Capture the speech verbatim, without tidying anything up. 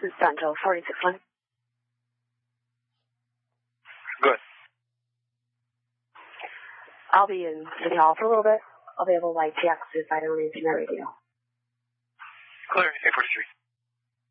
This is Central, forty-six one. Good. I'll be in City Hall for a little bit. I'll be able to, like, text if I don't answer my radio. Clear, eight forty-three.